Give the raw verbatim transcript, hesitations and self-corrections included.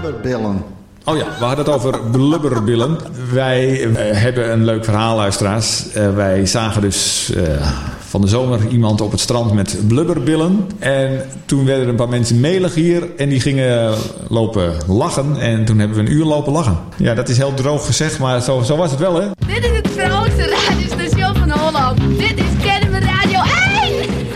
blubberbillen. Oh ja, we hadden het over blubberbillen. Wij uh, hebben een leuk verhaal, luisteraars. Uh, wij zagen dus uh, van de zomer iemand op het strand met blubberbillen. En toen werden er een paar mensen melig hier en die gingen lopen lachen. En toen hebben we een uur lopen lachen. Ja, dat is heel droog gezegd, maar zo, zo was het wel, hè? Dit is het grootste radiostation van Holland. Dit is Kennis